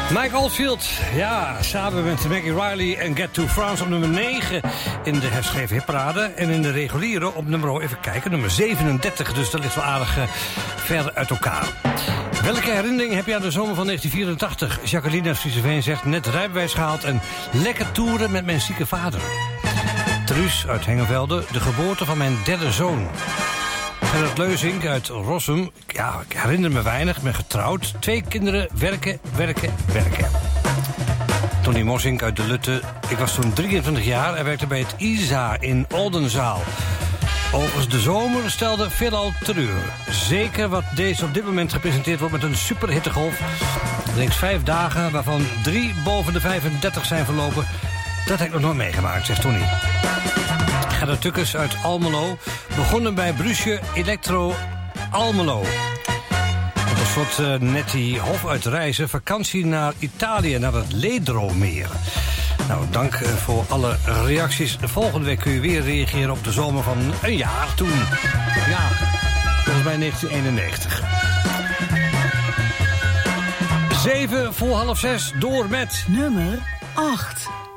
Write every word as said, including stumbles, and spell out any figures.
Mike Oldfield, ja, samen met Maggie Riley en Get to France op nummer negen in de herschreven hitparade. En in de reguliere op nummer, even kijken, nummer zevenendertig. Dus dat ligt wel aardig uh, ver uit elkaar. Welke herinnering heb je aan de zomer van negentien vierentachtig? Jacqueline uit Frieseveen zegt net rijbewijs gehaald en lekker toeren met mijn zieke vader. Truus uit Hengevelde, de geboorte van mijn derde zoon. Gerrit Leuzink uit Rossum, ja, ik herinner me weinig, ik ben getrouwd. Twee kinderen, werken, werken, werken. Tony Mossink uit de Lutte, ik was toen drieëntwintig jaar en werkte bij het I S A in Oldenzaal. Overigens de zomer stelde veelal teleur. Zeker wat deze op dit moment gepresenteerd wordt met een superhittegolf. Reeks vijf dagen, waarvan drie boven de vijfendertig zijn verlopen. Dat heb ik nog nooit meegemaakt, zegt Tony. Gerda Tukkers uit Almelo, begonnen bij Brusje Electro Almelo. Tot slot uh, Nettie Hof uit Reizen, vakantie naar Italië, naar het Ledromeer. Nou, dank uh, voor alle reacties. Volgende week kun je weer reageren op de zomer van een jaar toen. Ja, volgens mij negentien eenennegentig. Zeven voor half zes, door met... Nummer acht.